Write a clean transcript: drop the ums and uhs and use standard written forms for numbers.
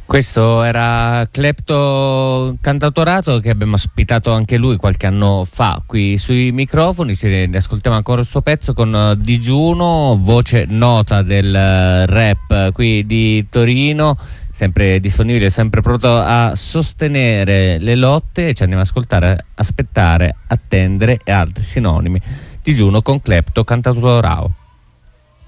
Questo era Clepto Cantautorato, che abbiamo ospitato anche lui qualche anno fa qui sui microfoni. Ne ascoltiamo ancora il suo pezzo con Digiuno, voce nota del rap qui di Torino, sempre disponibile, sempre pronto a sostenere le lotte. Ci andiamo ad ascoltare Aspettare, Attendere e altri sinonimi. Digiuno con Clepto Cantautorato.